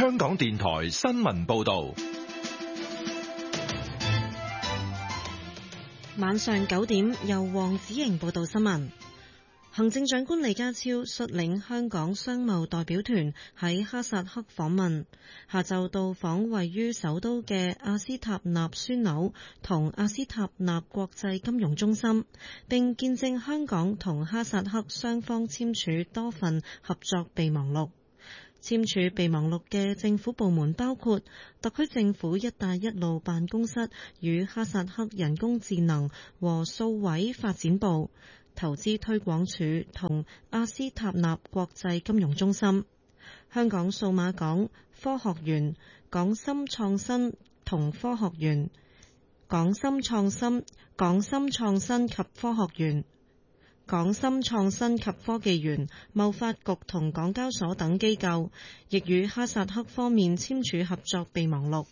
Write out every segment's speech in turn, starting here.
香港電台新聞報道。 晚上9點，由黃子瑩報道新聞。行政長官李家超率領香港商貿代表團喺哈薩克訪問，下晝到訪位於首都嘅阿斯塔納樞紐同阿斯塔納國際金融中心，並見證香港同哈薩克雙方簽署多份合作備忘錄。簽署備忘錄嘅政府部門包括特區政府一帶一路辦公室與哈薩克人工智能和數位發展部、投資推廣署同阿斯塔納國際金融中心、香港數碼港、科學園、港深創新同科學園、港深創新及科學園、港深創新及科技園、貿發局同港交所等機構，亦與哈薩克方面簽署合作備忘錄。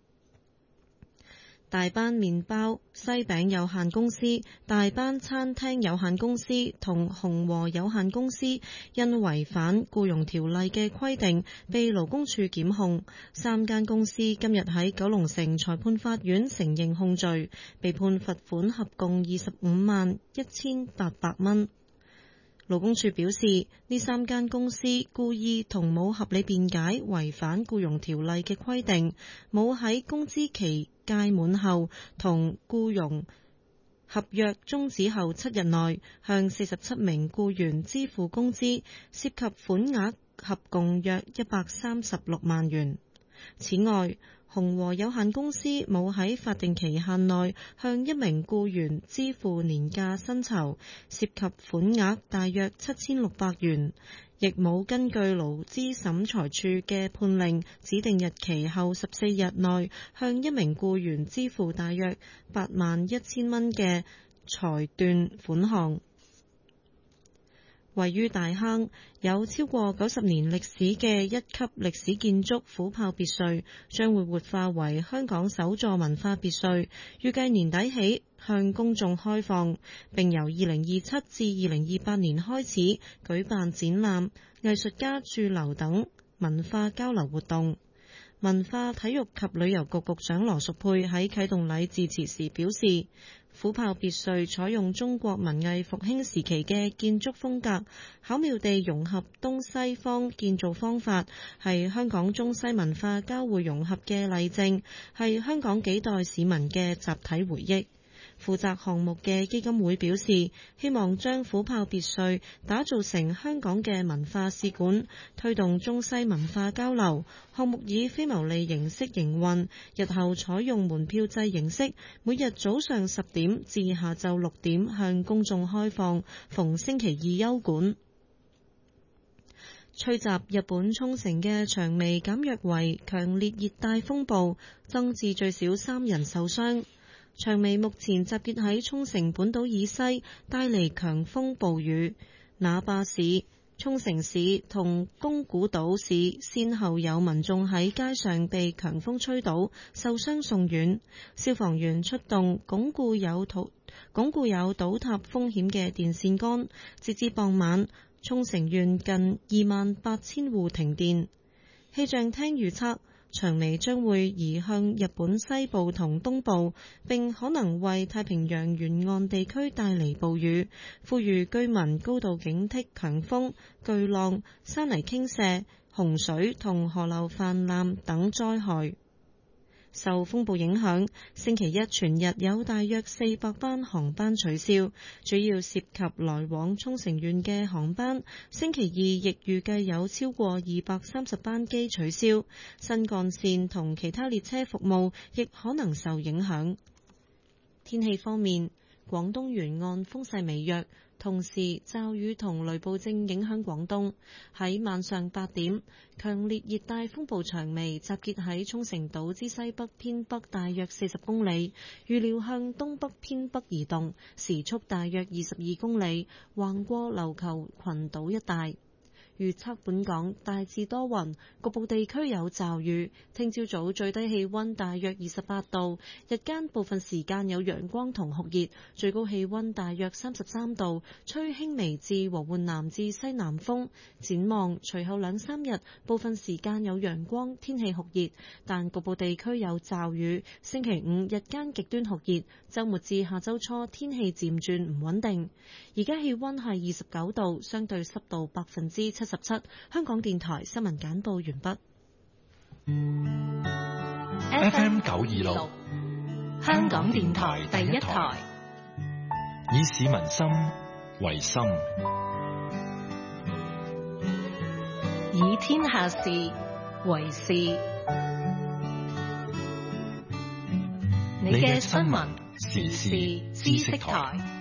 大班麵包西餅有限公司、大班餐廳有限公司同紅和有限公司因違反僱傭條例嘅規定被勞工處檢控，3間公司今日喺九龍城裁判法院承認控罪，被判罰款合共251800蚊。勞工處表示，呢3間公司故意同冇合理辯解違反僱傭條例嘅規定，冇喺工資期屆滿後同僱傭合約終止後7日內向47名僱員支付工資，涉及款額合共約136萬元。此外，紅和有限公司冇喺法定期限內向一名僱員支付年假薪酬，涉及款額大約7600元，亦冇根據勞資審裁處嘅判令指定日期後14日內向一名僱員支付大約81000蚊嘅裁斷款項。位於大坑有超過90年歷史嘅一級歷史建築虎豹別墅將會活化為香港首座文化別墅，預計年底起向公眾開放，並由2027至2028年開始舉辦展覽、藝術家駐留等文化交流活動。文化體育及旅遊局局長羅淑佩喺啟動禮致辭時表示，虎豹別墅採用中國文藝復興時期嘅建築風格，巧妙地融合東西方建造方法，係香港中西文化交匯融合嘅例證，係香港幾代市民嘅集體回憶。負責項目嘅基金會表示，希望將虎豹別墅打造成香港嘅文化使館，推動中西文化交流。項目以非牟利形式營運，日後採用門票制形式，每日早上10點至下晝6點向公眾開放，逢星期二休館。吹襲日本沖繩嘅長眉減弱為強烈熱帶風暴，增至最少3人受傷。長眉目前集結喺沖繩本島以西，帶嚟強風暴雨。那霸市、沖繩市同宮古島市先後有民眾喺街上被強風吹倒，受傷送院。消防員出動鞏固有倒塌風險嘅電線桿。截至傍晚，沖繩縣近28000戶停電。氣象廳預測，長眉將會移向日本西部同東部，並可能為太平洋沿岸地區帶嚟暴雨，呼籲居民高度警惕強風、巨浪、山泥傾瀉、洪水同河流泛濫等災害。受風暴影響，星期一全日有大約400班航班取消，主要涉及來往沖繩縣嘅航班。星期二亦預計有超過230班機取消，新幹線同其他列車服務亦可能受影響。天氣方面，廣東沿岸風勢微弱，同時驟雨同雷暴正影響廣東。喺晚上8點，強烈熱帶風暴長眉集結喺沖繩島之西北偏北大約40公里，預料向東北偏北移動，時速大約22公里，橫過琉球群島一帶。 預測本港大致多雲，局部地區有驟雨。聽朝早最低氣溫大約28度，日間部分時間有陽光同酷熱，最高氣溫大約33度，吹輕微至和緩南至西南風。展望隨後2-3日，部分時間有陽光，天氣酷熱，但局部地區有驟雨。星期5日間極端酷熱，週末至下週初天氣漸轉唔穩定。而家氣溫係29度，相對濕度77%。香港電台新聞簡報完畢。 FM 926， 香港電台第一台， 以市民心為心， 以天下事為事。你嘅新聞時事知識台。